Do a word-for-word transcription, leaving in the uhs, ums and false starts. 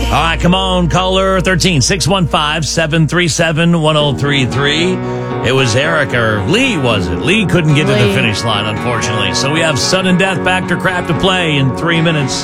All right, come on, caller thirteen, six one five, seven three seven, one oh three three. It was Eric, or Lee, was it? Lee couldn't get to the Lee. finish line, unfortunately. So we have sudden death factor crap to play in three minutes.